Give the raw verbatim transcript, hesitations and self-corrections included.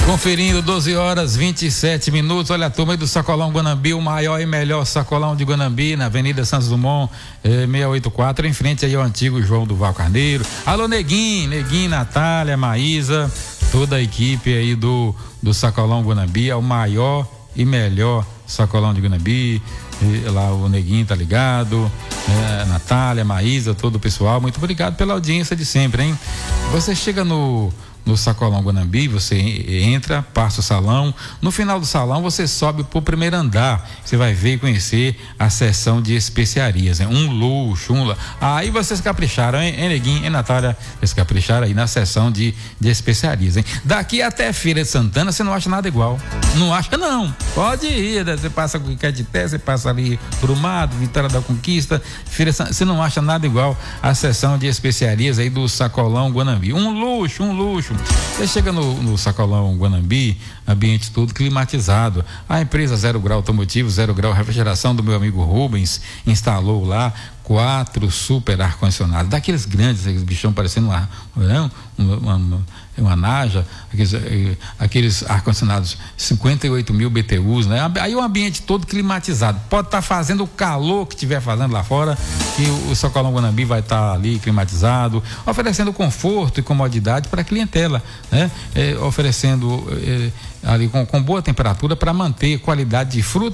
Conferindo, doze horas vinte e sete minutos. Olha a turma aí do Sacolão Guanambi, o maior e melhor sacolão de Guanambi, na Avenida Santos Dumont, eh, seiscentos e oitenta e quatro, em frente aí ao antigo João Duval Carneiro. Alô, Neguinho, Neguinho, Natália, Maísa, toda a equipe aí do, do Sacolão Guanambi, é o maior e melhor sacolão de Guanambi. E lá o Neguinho tá ligado, é, Natália, Maísa, todo o pessoal, muito obrigado pela audiência de sempre, hein? Você chega no no Sacolão Guanambi, você entra, passa o salão, no final do salão você sobe pro primeiro andar, você vai ver e conhecer a seção de especiarias, hein? Um luxo, um... aí vocês capricharam, hein, hein Neguinho, hein, Natália, vocês capricharam aí na seção de, de especiarias, hein? Daqui até Feira de Santana você não acha nada igual, não acha não, pode ir, né? Você passa com Caetité, você passa ali Brumado, Vitória da Conquista, Feira de Santana, você não acha nada igual a seção de especiarias aí do Sacolão Guanambi, um luxo, um luxo. Você chega no, no Sacolão Guanambi, ambiente todo climatizado. A empresa Zero Grau Automotivo, Zero Grau Refrigeração do meu amigo Rubens instalou lá quatro super ar-condicionados, daqueles grandes, aqueles bichão parecendo uma, uma, uma, uma Naja, aqueles, aqueles ar-condicionados cinquenta e oito mil B T Us, né? Aí o ambiente todo climatizado, pode estar tá fazendo o calor que estiver fazendo lá fora, e o, o Sacolão Guanambi vai estar tá ali climatizado, oferecendo conforto e comodidade para a clientela, né? É, oferecendo é, ali com, com boa temperatura para manter qualidade de fruta